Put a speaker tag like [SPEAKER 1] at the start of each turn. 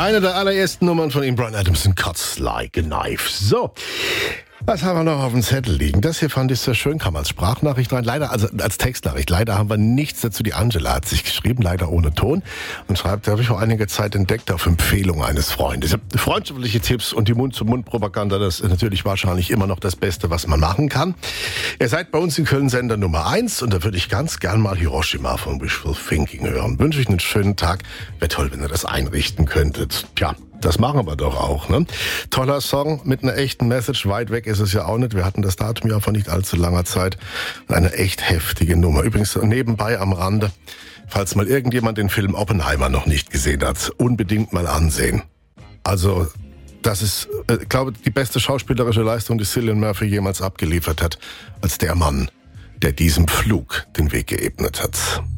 [SPEAKER 1] Eine der allerersten Nummern von ihm, Bryan Adamson, Cuts Like a Knife. So, was haben wir noch auf dem Zettel liegen? Das hier fand ich sehr schön, kam als Sprachnachricht rein. Leider, also als Textnachricht. Leider haben wir nichts dazu. Die Angela hat sich geschrieben, leider ohne Ton. Und schreibt, habe ich vor einiger Zeit entdeckt auf Empfehlung eines Freundes. Freundschaftliche Tipps und die Mund-zu-Mund-Propaganda, das ist natürlich wahrscheinlich immer noch das Beste, was man machen kann. Ihr seid bei uns in Köln Sender Nummer 1 und da würde ich ganz gern mal Hiroshima von Wishful Thinking hören. Wünsche euch einen schönen Tag. Wäre toll, wenn ihr das einrichten könntet. Tja. Das machen wir doch auch, ne? Toller Song mit einer echten Message. Weit weg ist es ja auch nicht. Wir hatten das Datum ja vor nicht allzu langer Zeit. Eine echt heftige Nummer. Übrigens nebenbei am Rande, falls mal irgendjemand den Film Oppenheimer noch nicht gesehen hat, unbedingt mal ansehen. Also, das ist, glaube ich, die beste schauspielerische Leistung, die Cillian Murphy jemals abgeliefert hat, als der Mann, der diesem Flug den Weg geebnet hat.